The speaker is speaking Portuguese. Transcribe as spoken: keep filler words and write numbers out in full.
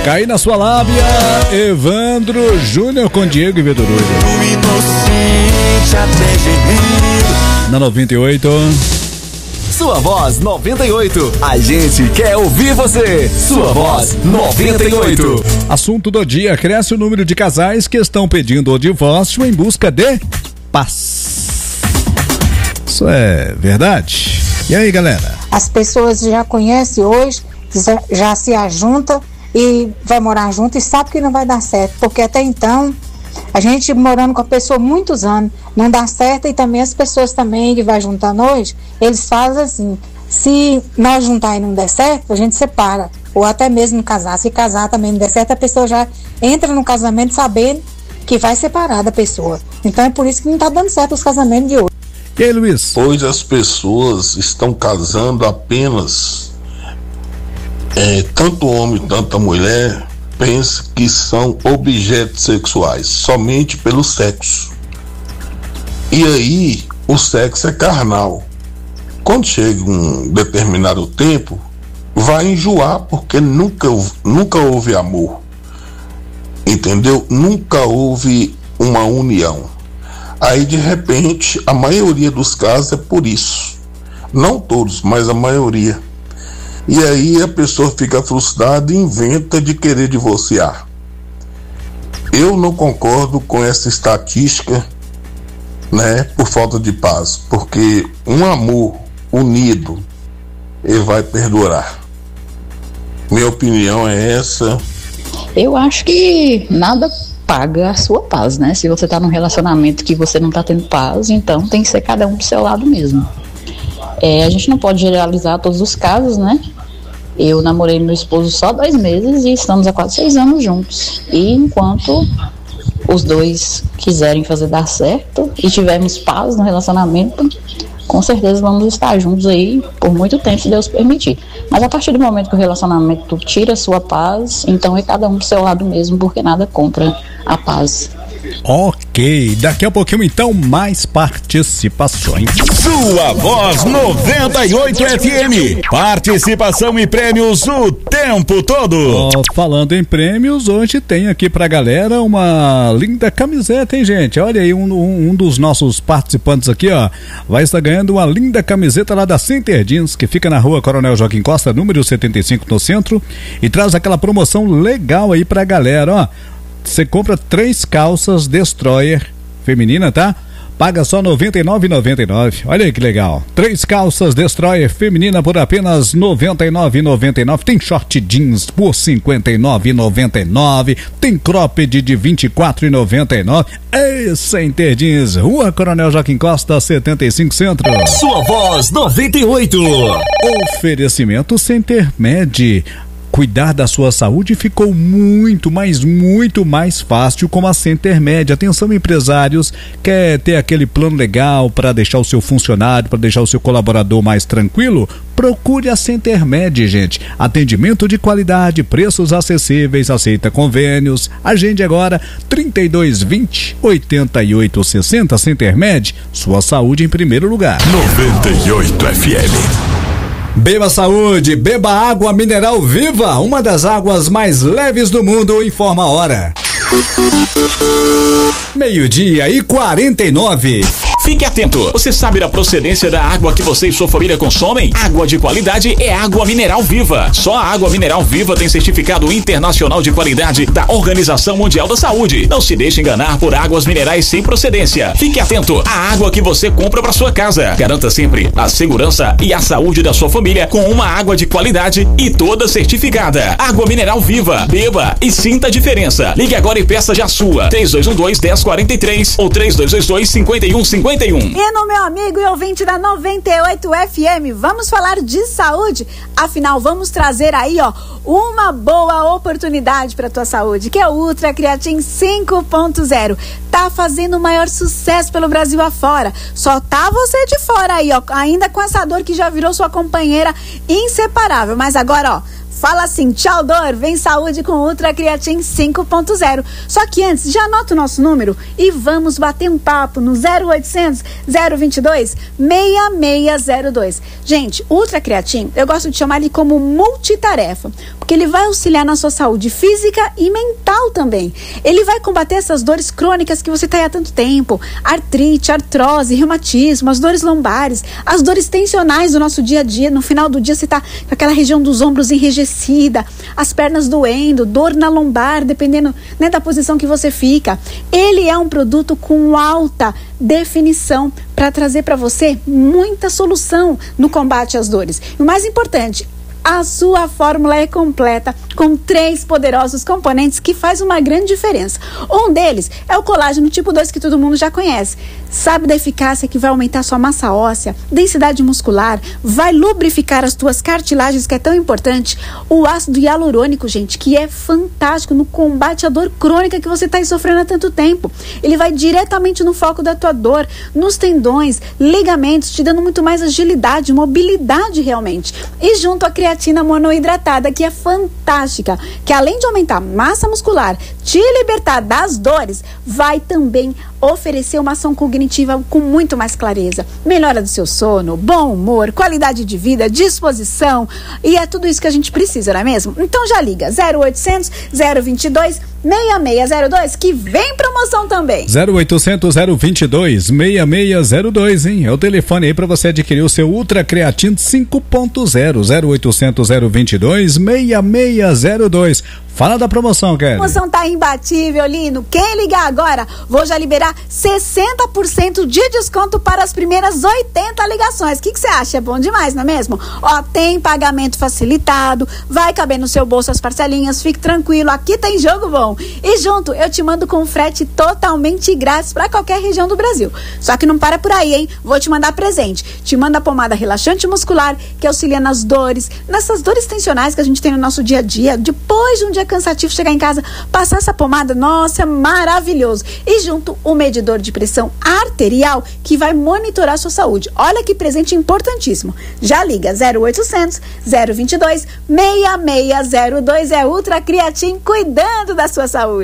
Cai na sua lábia, Evandro Júnior com Diego e Vedorulho. Na noventa e oito. Sua Voz noventa e oito. A gente quer ouvir você. Sua Voz noventa e oito. Assunto do dia: cresce o número de casais que estão pedindo o divórcio em busca de paz. Isso é verdade? E aí, galera? As pessoas já conhecem hoje, já, já se ajuntam e vai morar junto e sabe que não vai dar certo, porque até então a gente morando com a pessoa muitos anos não dá certo, e também as pessoas também que vai juntar hoje, eles fazem assim: se nós juntar e não der certo, a gente separa, ou até mesmo casar. Se casar também não der certo, a pessoa já entra no casamento sabendo que vai separar da pessoa. Então é por isso que não está dando certo os casamentos de hoje. E aí, Luiz? Pois as pessoas estão casando apenas É, tanto o homem quanto a mulher pensa que são objetos sexuais, somente pelo sexo. E aí o sexo é carnal. Quando chega um determinado tempo, vai enjoar, porque nunca, nunca houve amor, entendeu? Nunca houve uma união. Aí de repente, a maioria dos casos é por isso. Não todos, mas a maioria. E aí a pessoa fica frustrada e inventa de querer divorciar. Eu não concordo com essa estatística, né, por falta de paz, porque um amor unido, ele vai perdurar. Minha opinião é essa. Eu acho que nada paga a sua paz, né? Se você tá num relacionamento que você não tá tendo paz, então tem que ser cada um pro seu lado mesmo. É, a gente não pode generalizar todos os casos, né? Eu namorei meu esposo só dois meses e estamos há quase seis anos juntos. E enquanto os dois quiserem fazer dar certo e tivermos paz no relacionamento, com certeza vamos estar juntos aí por muito tempo, se Deus permitir. Mas a partir do momento que o relacionamento tira a sua paz, então é cada um pro seu lado mesmo, porque nada compra a paz. Ok, daqui a pouquinho então mais participações. Sua Voz noventa e oito F M. Participação e prêmios o tempo todo. Oh, falando em prêmios, hoje tem aqui pra galera uma linda camiseta, hein, gente? Olha aí, um, um, um dos nossos participantes aqui, ó, vai estar ganhando uma linda camiseta lá da Center Jeans, que fica na rua Coronel Joaquim Costa, número setenta e cinco, no centro, e traz aquela promoção legal aí pra galera, ó. Você compra três calças Destroyer feminina, tá? Paga só noventa e nove reais e noventa e nove centavos. Olha aí que legal. Três calças Destroyer feminina por apenas noventa e nove reais e noventa e nove centavos. Tem short jeans por cinquenta e nove reais e noventa e nove centavos. Tem cropped de vinte e quatro reais e noventa e nove centavos. É Center Jeans, Rua Coronel Joaquim Costa, setenta e cinco, Centro. Sua Voz noventa e oito. Oferecimento Center Med. Cuidar da sua saúde ficou muito, mas muito mais fácil com a Center Med. Atenção, empresários, quer ter aquele plano legal para deixar o seu funcionário, para deixar o seu colaborador mais tranquilo? Procure a Center Med, gente. Atendimento de qualidade, preços acessíveis, aceita convênios. Agende agora trinta e dois, vinte, oitenta e oito, sessenta. Center Med, sua saúde em primeiro lugar. noventa e oito F M. Beba saúde, beba água mineral Viva, uma das águas mais leves do mundo, informa a hora. Meio-dia e quarenta e nove. Fique atento, você sabe da procedência da água que você e sua família consomem? Água de qualidade é água mineral Viva. Só a água mineral Viva tem certificado internacional de qualidade da Organização Mundial da Saúde. Não se deixe enganar por águas minerais sem procedência. Fique atento à água que você compra para sua casa. Garanta sempre a segurança e a saúde da sua família com uma água de qualidade e toda certificada. Água mineral Viva. Beba e sinta a diferença. Ligue agora e peça já a sua. três dois um dois, um zero quatro três ou três dois dois dois, cinco um cinco um. E no meu amigo e ouvinte da noventa e oito F M, vamos falar de saúde? Afinal, vamos trazer aí, ó, uma boa oportunidade para tua saúde, que é o Ultra Creatine cinco ponto zero. Tá fazendo o maior sucesso pelo Brasil afora. Só tá você de fora aí, ó, ainda com essa dor que já virou sua companheira inseparável. Mas agora, ó, fala assim, tchau dor, vem saúde com Ultra Creatin cinco ponto zero. Só que antes, já anota o nosso número e vamos bater um papo no zero oitocentos, zero vinte e dois, seis seis zero dois. Gente, Ultra Creatin, eu gosto de chamar ele como multitarefa, porque ele vai auxiliar na sua saúde física e mental também. Ele vai combater essas dores crônicas que você está aí há tanto tempo, artrite, artrose, reumatismo, as dores lombares, as dores tensionais do nosso dia a dia. No final do dia você está com aquela região dos ombros enrijecida, as pernas doendo, dor na lombar, dependendo, né, da posição que você fica. Ele é um produto com alta definição para trazer para você muita solução no combate às dores. E o mais importante, a sua fórmula é completa, com três poderosos componentes que faz uma grande diferença. Um deles é o colágeno tipo dois, que todo mundo já conhece. Sabe da eficácia que vai aumentar sua massa óssea, densidade muscular, vai lubrificar as tuas cartilagens, que é tão importante. O ácido hialurônico, gente, que é fantástico no combate à dor crônica que você está aí sofrendo há tanto tempo. Ele vai diretamente no foco da tua dor, nos tendões, ligamentos, te dando muito mais agilidade, mobilidade realmente. E junto a creatina monoidratada, que é fantástica, que além de aumentar a massa muscular, te libertar das dores, vai também oferecer uma ação cognitiva com muito mais clareza, melhora do seu sono, bom humor, qualidade de vida, disposição, e é tudo isso que a gente precisa, não é mesmo? Então já liga, zero oitocentos, zero vinte e dois, seis seis zero dois, que vem promoção também. zero oitocentos, zero vinte e dois, seis seis zero dois, hein? É o telefone aí para você adquirir o seu Ultra Creatin cinco ponto zero, zero oitocentos, zero vinte e dois, seis seis zero dois. Fala da promoção, Kelly. A promoção tá imbatível, Lino. Quem ligar agora, vou já liberar sessenta por cento de desconto para as primeiras oitenta ligações. O que você acha? É bom demais, não é mesmo? Ó, tem pagamento facilitado, vai caber no seu bolso as parcelinhas, fique tranquilo, aqui tem jogo bom. E junto, eu te mando com frete totalmente grátis para qualquer região do Brasil. Só que não para por aí, hein? Vou te mandar presente. Te manda a pomada relaxante muscular, que auxilia nas dores, nessas dores tensionais que a gente tem no nosso dia a dia. Depois de um dia cansativo, chegar em casa, passar essa pomada, nossa, é maravilhoso. E junto, o medidor de pressão arterial, que vai monitorar a sua saúde. Olha que presente importantíssimo. Já liga, zero oitocentos, zero vinte e dois, seis seis zero dois, é Ultra Creatin, cuidando da sua saúde.